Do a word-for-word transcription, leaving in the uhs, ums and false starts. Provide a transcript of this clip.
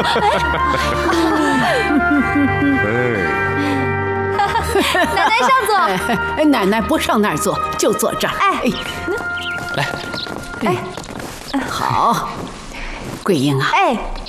奶奶上座。 哎，奶奶不上那儿坐，就坐这儿。 哎， 来， 哎，好，桂英啊， 哎。